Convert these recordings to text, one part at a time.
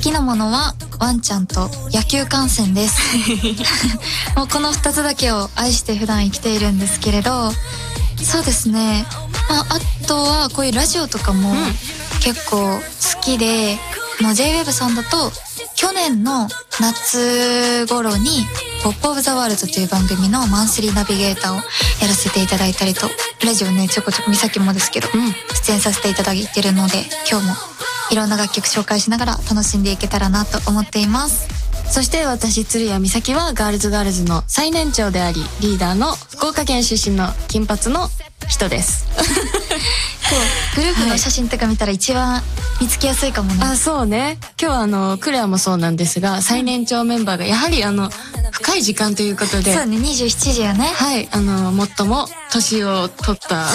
きなものはワンちゃんと野球観戦ですもうこの2つだけを愛して普段生きているんですけれど、そうですね、あとはこういうラジオとかも結構好きで、もう J-WAVE さんだと去年の夏頃にポップオブザワールドという番組のマンスリーナビゲーターをやらせていただいたりと、ラジオねちょこちょこ美咲もですけど、出演させていただいてるので、今日もいろんな楽曲紹介しながら楽しんでいけたらなと思っています。 そして私鶴谷美咲はガールズガールズの最年長でありリーダーの福岡県出身の金髪の人ですグループの写真とか見たら一番見つけやすいかもね。 あ、そうね。今日はクレアもそうなんですが、最年長メンバーがやはり深い時間ということで、 そうね、27時やね。 はい、最も年を取った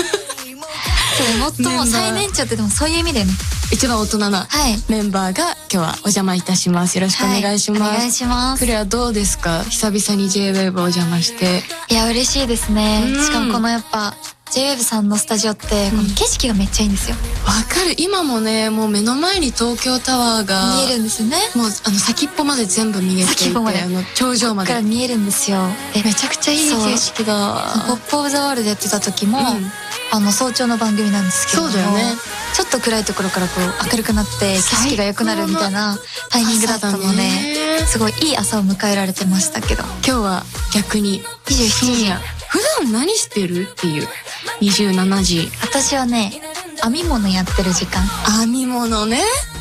そう、最も最年長ってでもそういう意味だよね。 一番大人なメンバーが今日はお邪魔いたします。よろしくお願いします。 はい、お願いします。 クレアどうですか？久々に J-WAVE お邪魔して。 いや、嬉しいですね。しかもこのやっぱ J-WAVE さんのスタジオってこの景色がめっちゃいいんですよ。 わかる。今もね、もう目の前に東京タワーが見えるんですよね。 もう先っぽまで全部見えていて、頂上までから見えるんですよ。 めちゃくちゃいい景色だ。 ポップオブザワールドやってた時も、早朝の番組なんですけども、 そうだよね。 ちょっと暗いところからこう明るくなって景色が良くなるみたいなタイミングだったので、すごいいい朝を迎えられてましたけど、 今日は逆に 27時。 普段何してるっていう27時。 私はね、編み物やってる時間。 編み物ね。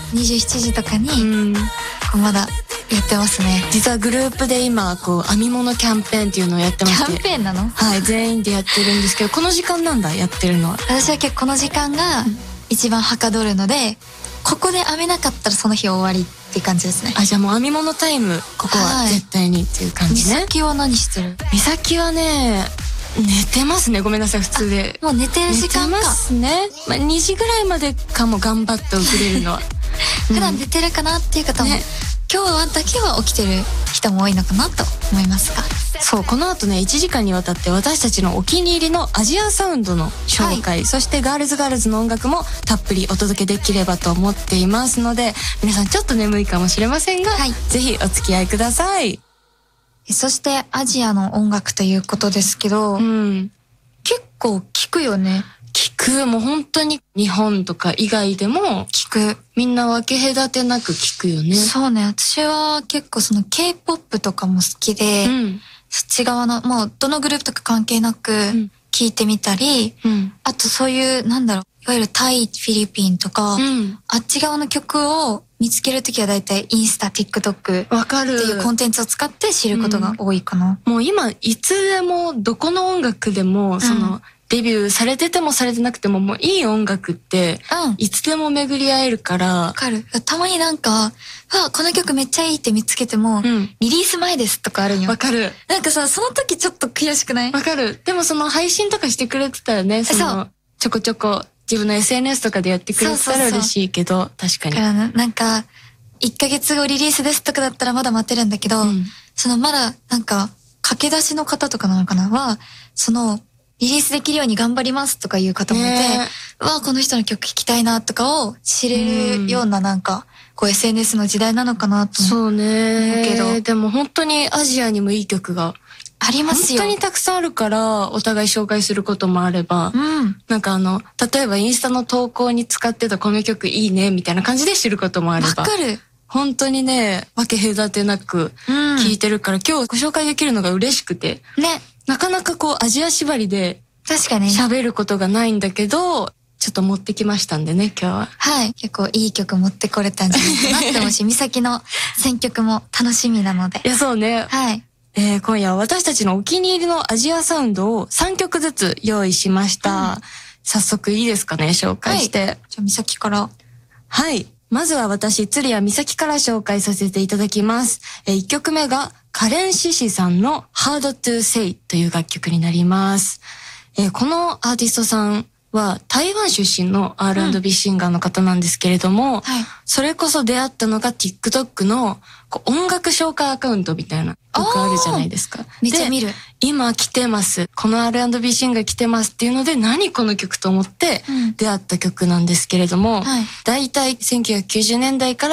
27時とかにこうまだやってますね。 実はグループで今こう編み物キャンペーンっていうのをやってまして。 キャンペーンなの？ はい、全員でやってるんですけど、この時間なんだ、やってるのは。 私は結構この時間が一番はかどるので、ここで編めなかったらその日終わりっていう感じですね。 あ、じゃあもう編み物タイム、ここは絶対にっていう感じね。 美咲は何してる？ 美咲はね、寝てますね。ごめんなさい、普通で。 もう寝てる時間か。 寝てますね。2時ぐらいまでかも、頑張って起きれるのは。 普段寝てるかなっていう方も、今日はだけは起きてる人も多いのかなと思いますが。 そう、この後ね、1時間にわたって私たちのお気に入りのアジアサウンドの紹介、そしてガールズガールズの音楽もたっぷりお届けできればと思っていますので、皆さんちょっと眠いかもしれませんが、ぜひお付き合いください。 そしてアジアの音楽ということですけど、結構聞くよね。 聞く。もう本当に日本とか以外でも聞く。みんな分け隔てなく聞くよね。 そうね。私は結構その K-POP とかも好きで、そっち側のもうどのグループとか関係なく聞いてみたり、あとそういういわゆるタイ、フィリピンとか、あっち側の曲を見つけるときはだいたいインスタ、TikTok っていうコンテンツを使って知ることが多いかな。 もう今いつでもどこの音楽でもその、デビューされててもされてなくてももういい音楽っていつでも巡り合えるから。 わかる。たまにこの曲めっちゃいいって見つけても、リリース前ですとかあるんよ。 わかる。 なんかさ、その時ちょっと悔しくない？ わかる。でもその配信とかしてくれてたらね、ちょこちょこ自分の SNS とかでやってくれてたら嬉しいけど、確かに。 だから1ヶ月後リリースですとかだったらまだ待てるんだけど、そのまだ駆け出しの方とかなのかなは、そのリリースできるように頑張りますとかいう方もいて、この人の曲聴きたいなとかを知れるようなこう SNS の時代なのかなと思うけど。 そうね。でも本当にアジアにもいい曲がありますよ。 本当にたくさんあるから、お互い紹介することもあれば、例えばインスタの投稿に使ってたこの曲いいねみたいな感じで知ることもあれば。 わかる。 本当にね、分け隔てなく聞いてるから、今日ご紹介できるのが嬉しくて。 ね。 なかなかこうアジア縛りで確かに喋ることがないんだけど、ちょっと持ってきましたんでね、今日は。 はい。結構いい曲持ってこれたんじゃないかなって思うし、美咲の選曲も楽しみなので。 いや、そうね。 はい。 今夜は私たちのお気に入りのアジアサウンドを3曲ずつ用意しました。早速いいですかね、紹介して。 じゃあ美咲から。 はい。まずは私、鶴谷美咲から紹介させていただきます。1曲目がカレン・シシさんの Hard to Say という楽曲になります。このアーティストさんは台湾出身の R&B シンガーの方なんですけれども、それこそ出会ったのが TikTok の音楽紹介アカウントみたいなよくあるじゃないですか。 めっちゃ見る。 今来てます。この R&B シンガー来てますっていうので、何この曲と思って出会った曲なんですけれども、だいたい1990年代から